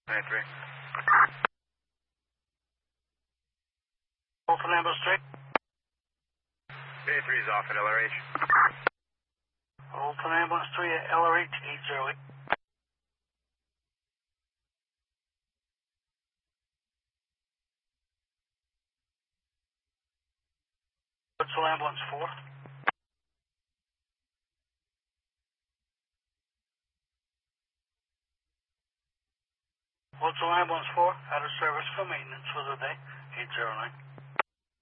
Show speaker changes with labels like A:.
A: 93.
B: Open ambulance 3.
A: 83 is off at LRH.
B: Open ambulance 3 at LRH 808. What's ambulance 4? What's ambulance 4? Out of service for maintenance for the day 809.